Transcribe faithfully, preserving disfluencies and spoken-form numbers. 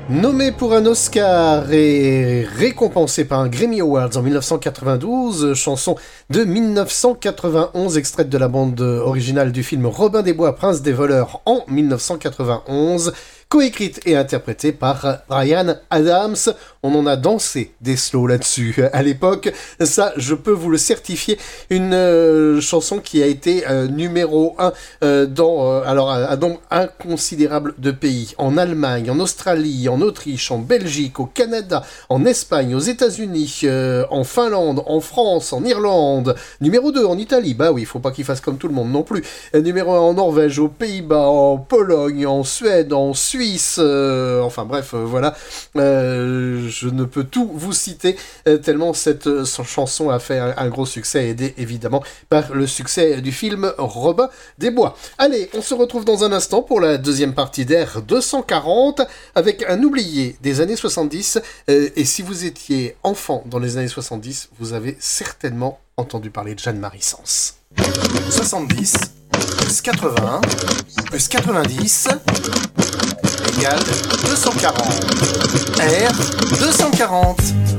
Nommé pour un Oscar et récompensé par un Grammy Awards en dix-neuf cent quatre-vingt-douze, chanson de dix-neuf cent quatre-vingt-onze, extraite de la bande originale du film Robin des Bois, Prince des voleurs en dix-neuf cent quatre-vingt-onze, coécrite et interprétée par Bryan Adams. On en a dansé des slows là-dessus à l'époque, ça je peux vous le certifier, une euh, chanson qui a été euh, numéro un euh, dans euh, alors un nombre inconsidérable de pays, en Allemagne, en Australie, en Autriche, en Belgique, au Canada, en Espagne, aux États-Unis, euh, en Finlande, en France, en Irlande, numéro deux en Italie, bah oui, il faut pas qu'il fasse comme tout le monde non plus, euh, numéro un en Norvège, aux Pays-Bas, en Pologne, en Suède, en Suisse, euh, enfin bref, euh, voilà, euh, je ne peux tout vous citer, euh, tellement cette euh, chanson a fait un, un gros succès, aidé évidemment par le succès du film Robin des Bois. Allez, on se retrouve dans un instant pour la deuxième partie d'Air deux cent quarante, avec un oublié des années soixante-dix, euh, et si vous étiez enfant dans les années soixante-dix, vous avez certainement entendu parler de Jeanne-Marie Sens. soixante-dix plus quatre-vingts plus quatre-vingt-dix égale deux cent quarante. R deux cent quarante.